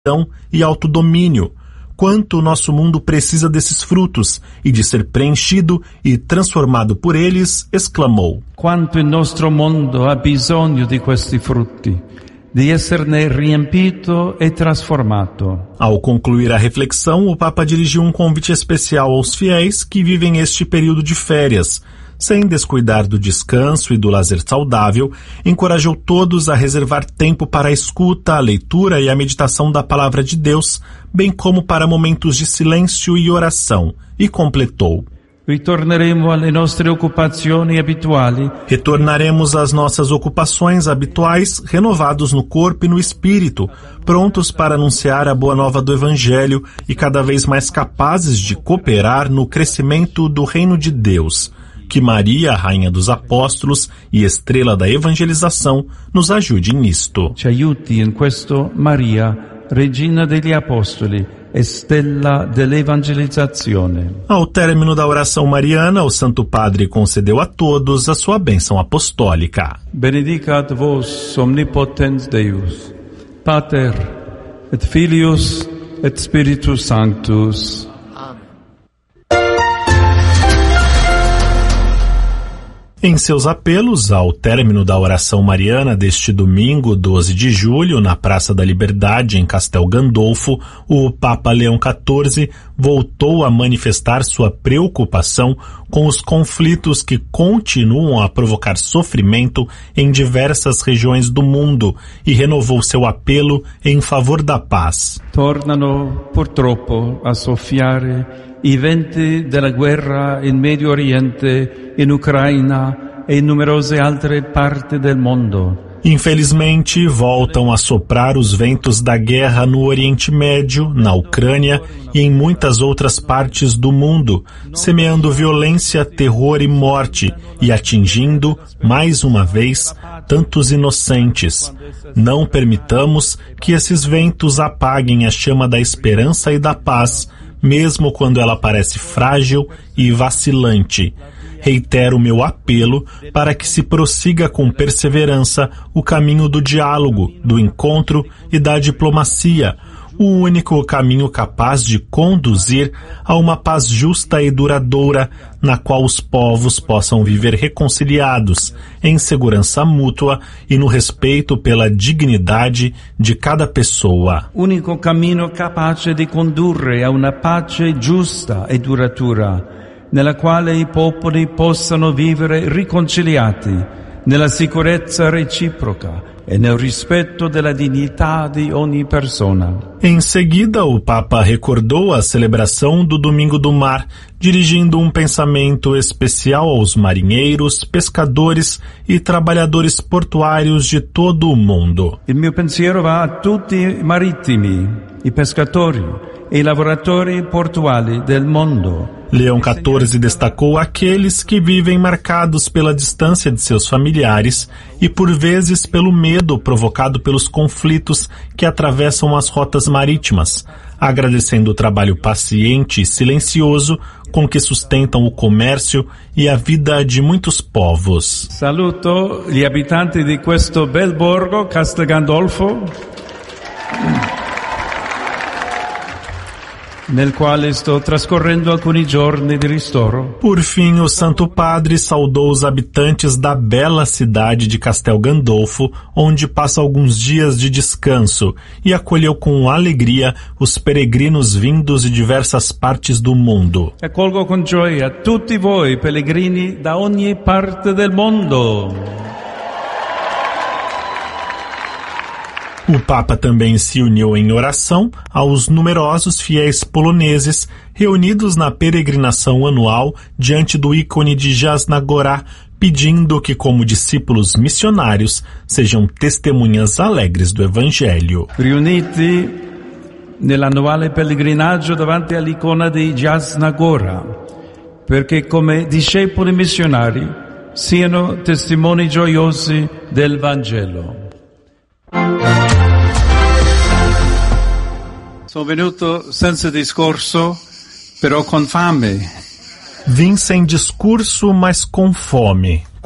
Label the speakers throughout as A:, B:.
A: e autodomínio. Quanto o nosso mundo precisa desses frutos e de ser preenchido e transformado por eles, exclamou.
B: Quanto il nostro mondo ha bisogno di questi frutti, di esserne riempito e trasformato.
A: Ao concluir a reflexão, o Papa dirigiu um convite especial aos fiéis que vivem este período de férias. Sem descuidar do descanso e do lazer saudável, encorajou todos a reservar tempo para a escuta, a leitura e a meditação da Palavra de Deus, bem como para momentos de silêncio e oração, e completou.
B: Ritorneremo alle nostre occupazioni abituali.
A: Retornaremos às nossas ocupações habituais, renovados no corpo e no espírito, prontos para anunciar a boa nova do Evangelho e cada vez mais capazes de cooperar no crescimento do reino de Deus. Que Maria, Rainha dos Apóstolos e Estrela da Evangelização, nos ajude nisto.
B: Ci aiuti in questo Maria, Regina degli Apostoli e Stella dell'Evangelizzazione.
A: Ao término da oração mariana, o Santo Padre concedeu a todos a sua bênção apostólica.
B: Benedicat vos omnipotens Deus, Pater et Filius et Spiritus Sanctus.
A: Em seus apelos, ao término da oração mariana deste domingo, 12 de julho, na Praça da Liberdade, em Castel Gandolfo, o Papa Leão XIV voltou a manifestar sua preocupação com os conflitos que continuam a provocar sofrimento em diversas regiões do mundo e renovou seu apelo em favor da paz.
B: Tornano, purtroppo, a soffiare i venti della guerra in Medio Oriente, in Ucraina e in numerose altre parti del mondo.
A: Infelizmente, voltam a soprar os ventos da guerra no Oriente Médio, na Ucrânia e em muitas outras partes do mundo, semeando violência, terror e morte e atingindo, mais uma vez, tantos inocentes. Não permitamos que esses ventos apaguem a chama da esperança e da paz, mesmo quando ela parece frágil e vacilante. Reitero meu apelo para que se prossiga com perseverança o caminho do diálogo, do encontro e da diplomacia, o único caminho capaz de conduzir a uma paz justa e duradoura, na qual os povos possam viver reconciliados, em segurança mútua e no respeito pela dignidade de cada pessoa.
B: Unico cammino capace di condurre a una pace giusta e duratura, nella quale i popoli possano vivere riconciliati, nella sicurezza reciproca e nel rispetto della dignità di ogni persona.
A: Em seguida, o Papa recordou a celebração do Domingo do Mar, dirigindo um pensamento especial aos marinheiros, pescadores e trabalhadores portuários de todo o mundo.
B: Il mio pensiero va a tutti i marittimi, i pescatori e i lavoratori portuali del mondo.
A: Leão XIV destacou aqueles que vivem marcados pela distância de seus familiares e por vezes pelo medo provocado pelos conflitos que atravessam as rotas marítimas, agradecendo o trabalho paciente e silencioso com que sustentam o comércio e a vida de muitos povos.
B: Saluto gli abitanti di questo bel borgo, Castel Gandolfo, nel quale sto trascorrendo alcuni giorni di ristoro.
A: Por fim, o Santo Padre saudou os habitantes da bela cidade de Castel Gandolfo, onde passa alguns dias de descanso, e acolheu com alegria os peregrinos vindos de diversas partes do mundo.
B: Accolgo con gioia tutti voi pellegrini da ogni parte del mondo.
A: O Papa também se uniu em oração aos numerosos fiéis poloneses reunidos na peregrinação anual diante do ícone de Jasna Gora, pedindo que, como discípulos missionários, sejam testemunhas alegres do Evangelho.
B: Riuniti nell'annuale pellegrinaggio davanti all'icona di Jasna Gora, perché come discepoli missionari siano testimoni gioiosi del Vangelo. Sono venuto senza discorso, però con fame.
A: Vim sem discurso, mas com fome,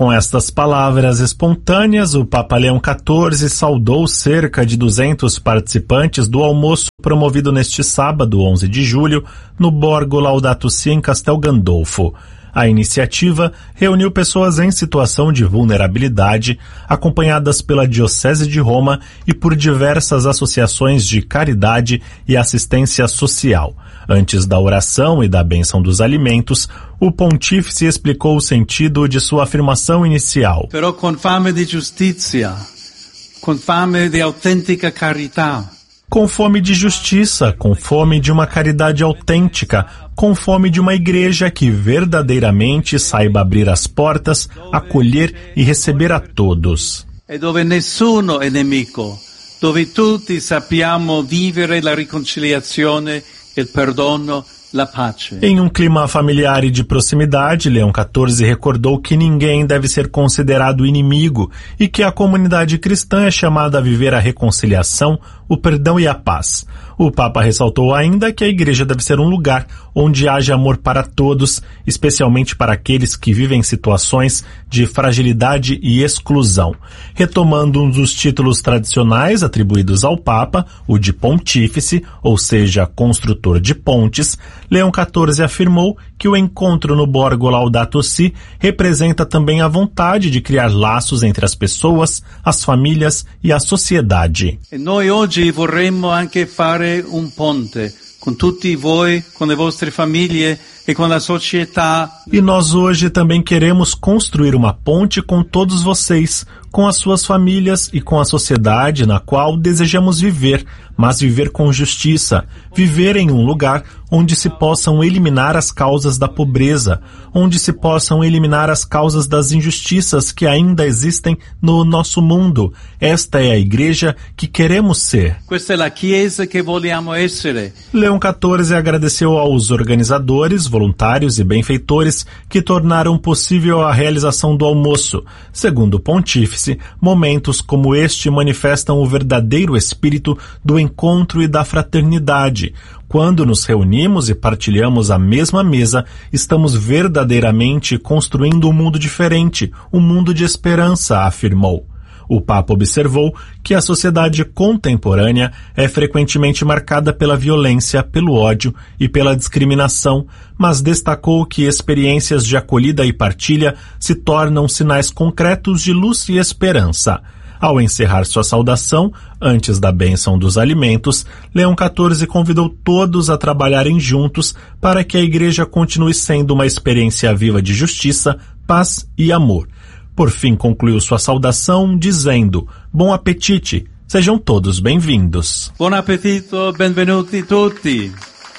A: Com estas palavras espontâneas, o Papa Leão XIV saudou cerca de 200 participantes do almoço promovido neste sábado, 11 de julho, no Borgo Laudato Si, em Castel Gandolfo. A iniciativa reuniu pessoas em situação de vulnerabilidade, acompanhadas pela Diocese de Roma e por diversas associações de caridade e assistência social. Antes da oração e da bênção dos alimentos, o pontífice explicou o sentido de sua afirmação inicial.
B: Però com fame de justiça, com fame de autêntica caridade.
A: Com fome de justiça, com fome de uma caridade autêntica, com fome de uma igreja que verdadeiramente saiba abrir as portas, acolher e receber a todos.
B: E dove nessuno è nemico, dove tutti sappiamo vivere la riconciliazione, il perdono, la pace.
A: Em um clima familiar e de proximidade, Leão XIV recordou que ninguém deve ser considerado inimigo e que a comunidade cristã é chamada a viver a reconciliação, o perdão e a paz. O Papa ressaltou ainda que a igreja deve ser um lugar onde haja amor para todos, especialmente para aqueles que vivem situações de fragilidade e exclusão. Retomando um dos títulos tradicionais atribuídos ao Papa, o de pontífice, ou seja, construtor de pontes, Leão XIV afirmou que o encontro no Borgo Laudato Si representa também a vontade de criar laços entre as pessoas, as famílias e a sociedade.
B: E noi oggi vorremmo anche fare un ponte con tutti voi, con le vostre famiglie e com a società.
A: E nós hoje também queremos construir uma ponte com todos vocês, com as suas famílias e com a sociedade na qual desejamos viver, mas viver com justiça, viver em um lugar onde se possam eliminar as causas da pobreza, onde se possam eliminar as causas das injustiças que ainda existem no nosso mundo. Esta é a igreja que queremos ser.
B: Questa è la Chiesa che vogliamo essere.
A: Leão XIV agradeceu aos organizadores, voluntários e benfeitores que tornaram possível a realização do almoço. Segundo o pontífice, momentos como este manifestam o verdadeiro espírito do encontro e da fraternidade. Quando nos reunimos e partilhamos a mesma mesa, estamos verdadeiramente construindo um mundo diferente, um mundo de esperança, afirmou. O Papa observou que a sociedade contemporânea é frequentemente marcada pela violência, pelo ódio e pela discriminação, mas destacou que experiências de acolhida e partilha se tornam sinais concretos de luz e esperança. Ao encerrar sua saudação, antes da bênção dos alimentos, Leão XIV convidou todos a trabalharem juntos para que a Igreja continue sendo uma experiência viva de justiça, paz e amor. Por fim, concluiu sua saudação dizendo: Bom apetite, sejam todos bem-vindos.
B: Buon appetito, benvenuti tutti.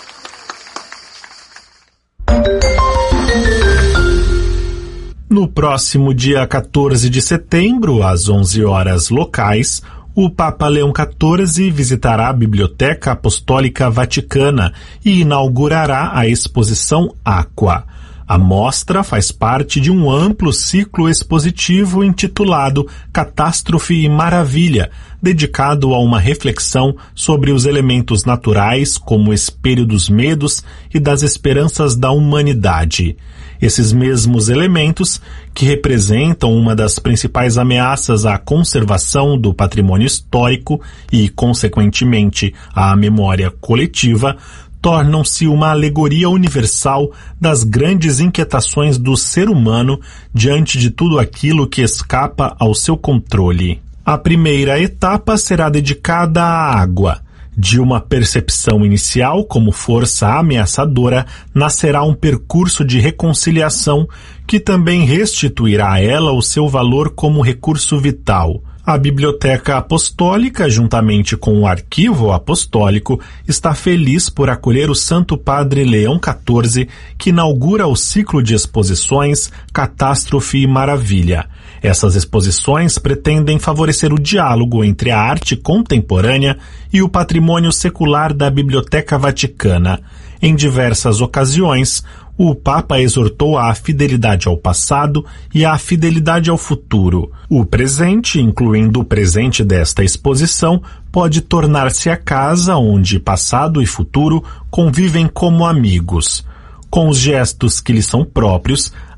A: No próximo dia 14 de setembro, às 11 horas locais, o Papa Leão XIV visitará a Biblioteca Apostólica Vaticana e inaugurará a exposição Aqua. A mostra faz parte de um amplo ciclo expositivo intitulado Catástrofe e Maravilha, dedicado a uma reflexão sobre os elementos naturais como espelho dos medos e das esperanças da humanidade. Esses mesmos elementos, que representam uma das principais ameaças à conservação do patrimônio histórico e, consequentemente, à memória coletiva, tornam-se uma alegoria universal das grandes inquietações do ser humano diante de tudo aquilo que escapa ao seu controle. A primeira etapa será dedicada à água. De uma percepção inicial como força ameaçadora, nascerá um percurso de reconciliação que também restituirá a ela o seu valor como recurso vital. A Biblioteca Apostólica, juntamente com o Arquivo Apostólico, está feliz por acolher o Santo Padre Leão XIV, que inaugura o ciclo de exposições Catástrofe e Maravilha. Essas exposições pretendem favorecer o diálogo entre a arte contemporânea e o patrimônio secular da Biblioteca Vaticana. Em diversas ocasiões, o Papa exortou à fidelidade ao passado e à fidelidade ao futuro. O presente, incluindo o presente desta exposição, pode tornar-se a casa onde passado e futuro convivem como amigos. Com os gestos que lhe são próprios,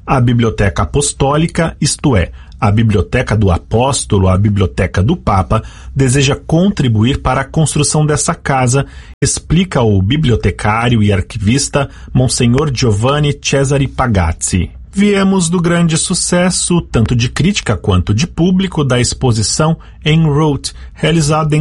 A: A Biblioteca Apostólica, isto é, a Biblioteca do Apóstolo, a Biblioteca do Papa, deseja contribuir para a construção dessa casa, explica o bibliotecário e arquivista Monsenhor Giovanni Cesare Pagazzi. Viemos do grande sucesso, tanto de crítica quanto de público, da exposição En Route, realizada em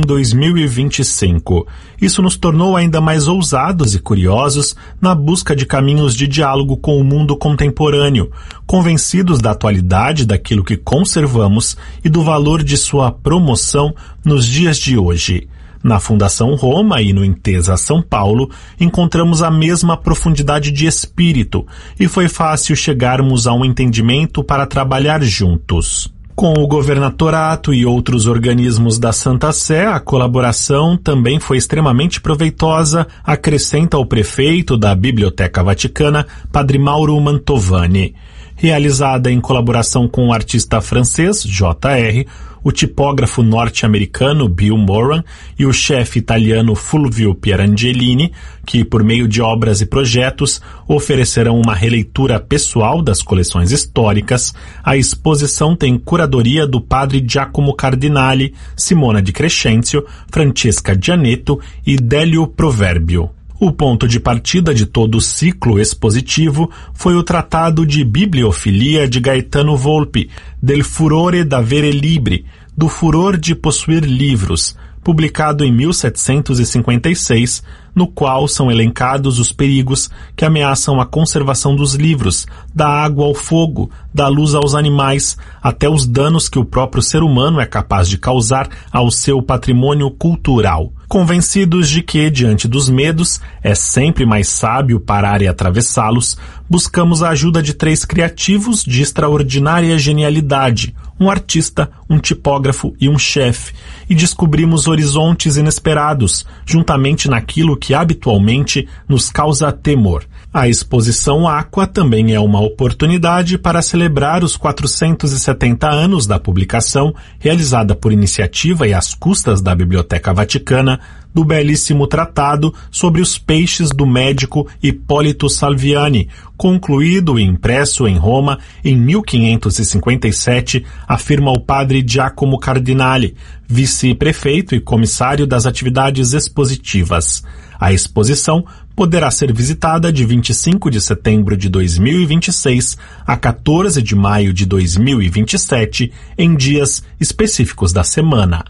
A: 2025. Isso nos tornou ainda mais ousados e curiosos na busca de caminhos de diálogo com o mundo contemporâneo, convencidos da atualidade daquilo que conservamos e do valor de sua promoção nos dias de hoje. Na Fundação Roma e no Intesa São Paulo, encontramos a mesma profundidade de espírito e foi fácil chegarmos a um entendimento para trabalhar juntos. Com o Governatorato e outros organismos da Santa Sé, a colaboração também foi extremamente proveitosa, acrescenta o prefeito da Biblioteca Vaticana, Padre Mauro Mantovani. Realizada em colaboração com o artista francês, J.R., o tipógrafo norte-americano Bill Moran e o chefe italiano Fulvio Pierangelini, que, por meio de obras e projetos, oferecerão uma releitura pessoal das coleções históricas, a exposição tem curadoria do padre Giacomo Cardinali, Simona de Crescenzio, Francesca Gianetto e Délio Proverbio. O ponto de partida de todo o ciclo expositivo foi o Tratado de Bibliofilia de Gaetano Volpi, Del Furore d'Avere Libri, do furor de possuir livros, publicado em 1756, no qual são elencados os perigos que ameaçam a conservação dos livros, da água ao fogo, da luz aos animais, até os danos que o próprio ser humano é capaz de causar ao seu patrimônio cultural. Convencidos de que, diante dos medos, é sempre mais sábio parar e atravessá-los, buscamos a ajuda de 3 criativos de extraordinária genialidade, um artista, um tipógrafo e um chefe, e descobrimos horizontes inesperados, juntamente naquilo que habitualmente nos causa temor. A exposição Aqua também é uma oportunidade para celebrar os 470 anos da publicação, realizada por iniciativa e às custas da Biblioteca Vaticana, do belíssimo tratado sobre os peixes do médico Hipólito Salviani, concluído e impresso em Roma em 1557, afirma o padre Giacomo Cardinali, vice-prefeito e comissário das atividades expositivas. A exposição poderá ser visitada de 25 de setembro de 2026 a 14 de maio de 2027, em dias específicos da semana.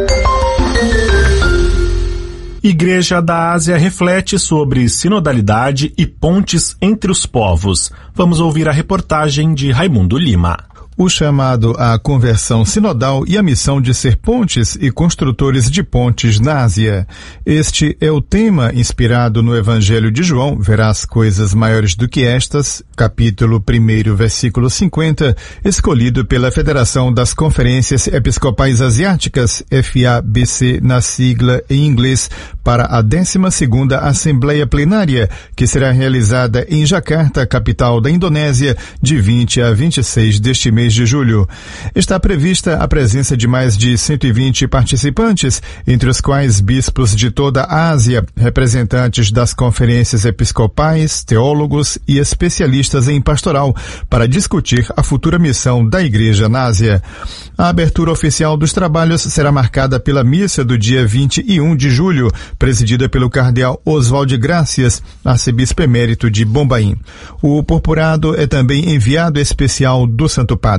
A: Igreja da Ásia reflete sobre sinodalidade e pontes entre os povos. Vamos ouvir a reportagem de Raimundo Lima.
C: O chamado à conversão sinodal e a missão de ser pontes e construtores de pontes na Ásia. Este é o tema inspirado no Evangelho de João, verás coisas maiores do que estas, capítulo 1, versículo 50, escolhido pela Federação das Conferências Episcopais Asiáticas, FABC na sigla em inglês, para a 12ª Assembleia Plenária, que será realizada em Jakarta, capital da Indonésia, de 20 a 26 deste mês de julho. Está prevista a presença de mais de 120 participantes, entre os quais bispos de toda a Ásia, representantes das conferências episcopais, teólogos e especialistas em pastoral, para discutir a futura missão da Igreja na Ásia. A abertura oficial dos trabalhos será marcada pela missa do dia 21 de julho, presidida pelo cardeal Oswald Gracias, arcebispo emérito de Bombaim. O purpurado é também enviado especial do Santo Padre.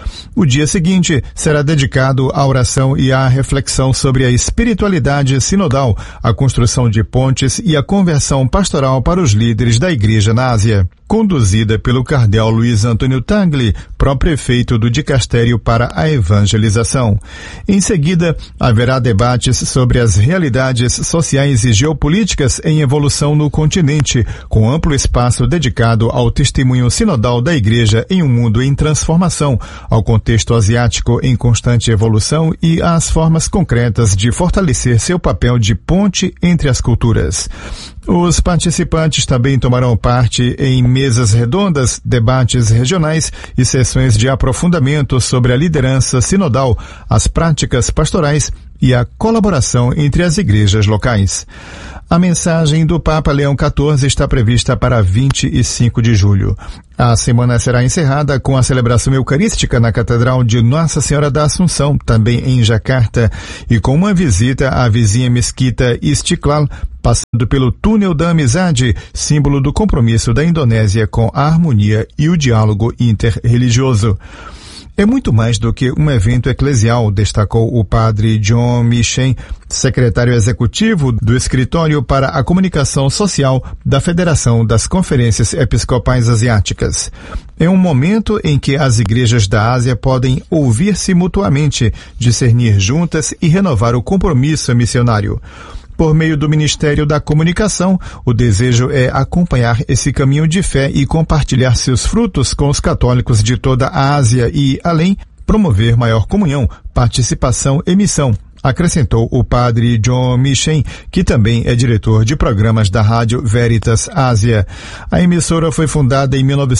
C: O dia seguinte será dedicado à oração e à reflexão sobre a espiritualidade sinodal, a construção de pontes e a conversão pastoral para os líderes da Igreja na Ásia, conduzida pelo cardeal Luiz Antônio Tangli, pró-prefeito do Dicastério para a Evangelização. Em seguida, haverá debates sobre as realidades sociais e geopolíticas em evolução no continente, com amplo espaço dedicado ao testemunho sinodal da Igreja em um mundo em transformação, ao contexto asiático em constante evolução e às formas concretas de fortalecer seu papel de ponte entre as culturas. Os participantes também tomarão parte em mesas redondas, debates regionais e sessões de aprofundamento sobre a liderança sinodal, as práticas pastorais e a colaboração entre as igrejas locais. A mensagem do Papa Leão XIV está prevista para 25 de julho. A semana será encerrada com a celebração eucarística na Catedral de Nossa Senhora da Assunção, também em Jacarta, e com uma visita à vizinha mesquita Istiklal, passando pelo Túnel da Amizade, símbolo do compromisso da Indonésia com a harmonia e o diálogo interreligioso. É muito mais do que um evento eclesial, destacou o padre John Michen, secretário executivo do Escritório para a Comunicação Social da Federação das Conferências Episcopais Asiáticas. É um momento em que as igrejas da Ásia podem ouvir-se mutuamente, discernir juntas e renovar o compromisso missionário. Por meio do Ministério da Comunicação, o desejo é acompanhar esse caminho de fé e compartilhar seus frutos com os católicos de toda a Ásia e, além, promover maior comunhão, participação e missão, acrescentou o padre John Michen, que também é diretor de programas da Rádio Veritas Ásia. A emissora foi fundada em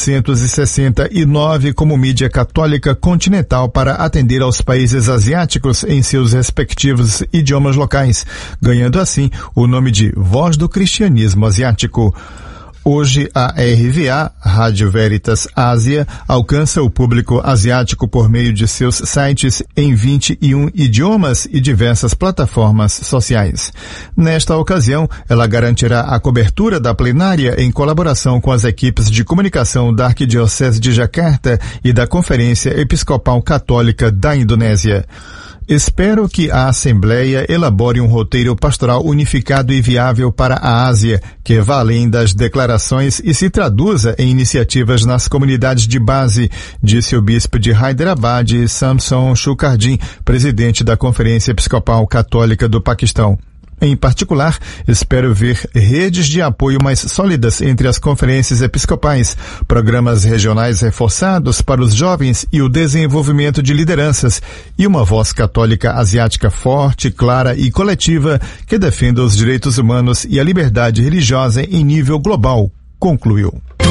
C: 1969 como mídia católica continental para atender aos países asiáticos em seus respectivos idiomas locais, ganhando assim o nome de Voz do Cristianismo Asiático. Hoje, a RVA, Rádio Veritas Ásia, alcança o público asiático por meio de seus sites em 21 idiomas e diversas plataformas sociais. Nesta ocasião, ela garantirá a cobertura da plenária em colaboração com as equipes de comunicação da Arquidiocese de Jacarta e da Conferência Episcopal Católica da Indonésia. Espero que a Assembleia elabore um roteiro pastoral unificado e viável para a Ásia, que vá além das declarações e se traduza em iniciativas nas comunidades de base, disse o bispo de Hyderabad, Samson Shukardin, presidente da Conferência Episcopal Católica do Paquistão. Em particular, espero ver redes de apoio mais sólidas entre as conferências episcopais, programas regionais reforçados para os jovens e o desenvolvimento de lideranças, e uma voz católica asiática forte, clara e coletiva que defenda os direitos humanos e a liberdade religiosa em nível global, concluiu.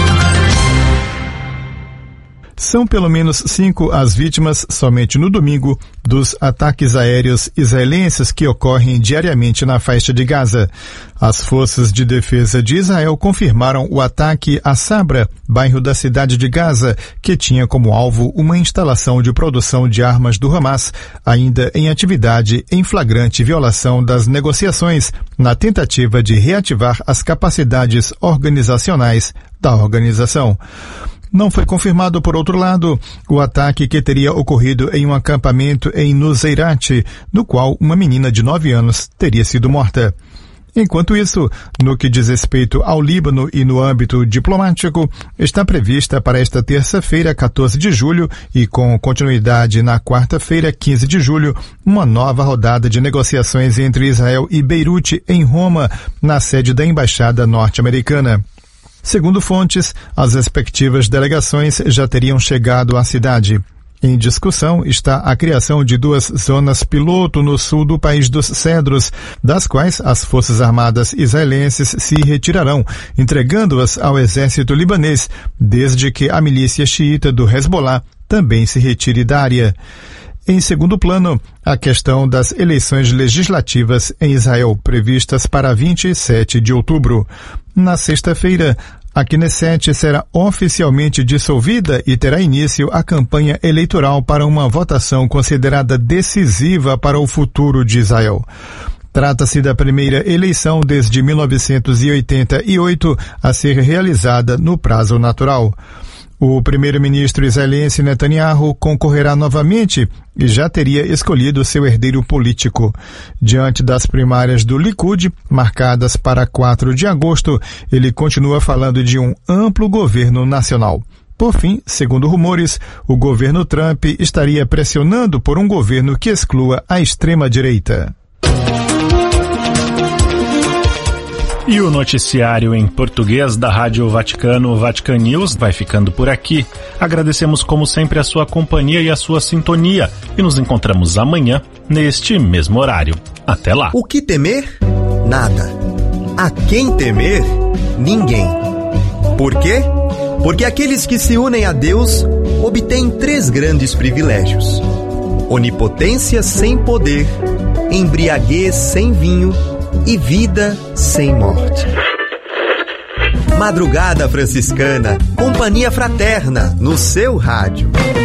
C: São pelo menos 5 as vítimas, somente no domingo, dos ataques aéreos israelenses que ocorrem diariamente na faixa de Gaza. As forças de defesa de Israel confirmaram o ataque a Sabra, bairro da cidade de Gaza, que tinha como alvo uma instalação de produção de armas do Hamas, ainda em atividade em flagrante violação das negociações, na tentativa de reativar as capacidades organizacionais da organização. Não foi confirmado, por outro lado, o ataque que teria ocorrido em um acampamento em Nuseirat, no qual uma menina de 9 anos teria sido morta. Enquanto isso, no que diz respeito ao Líbano e no âmbito diplomático, está prevista para esta terça-feira, 14 de julho, e com continuidade na quarta-feira, 15 de julho, uma nova rodada de negociações entre Israel e Beirute, em Roma, na sede da Embaixada norte-americana. Segundo fontes, as respectivas delegações já teriam chegado à cidade. Em discussão está a criação de 2 zonas piloto no sul do país dos Cedros, das quais as Forças Armadas israelenses se retirarão, entregando-as ao exército libanês, desde que a milícia xiita do Hezbollah também se retire da área. Em segundo plano, a questão das eleições legislativas em Israel, previstas para 27 de outubro. Na sexta-feira, a Knesset será oficialmente dissolvida e terá início a campanha eleitoral para uma votação considerada decisiva para o futuro de Israel. Trata-se da primeira eleição desde 1988 a ser realizada no prazo natural. O primeiro-ministro israelense Netanyahu concorrerá novamente e já teria escolhido seu herdeiro político. Diante das primárias do Likud, marcadas para 4 de agosto, ele continua falando de um amplo governo nacional. Por fim, segundo rumores, o governo Trump estaria pressionando por um governo que exclua a extrema-direita.
A: E o noticiário em português da Rádio Vaticano, Vatican News, vai ficando por aqui. Agradecemos como sempre a sua companhia e a sua sintonia e nos encontramos amanhã neste mesmo horário. Até lá.
D: O que temer? Nada. A quem temer? Ninguém. Por quê? Porque aqueles que se unem a Deus obtêm 3 grandes privilégios. onipotência sem poder, embriaguez sem vinho e vida sem morte. Madrugada Franciscana, companhia fraterna no seu rádio.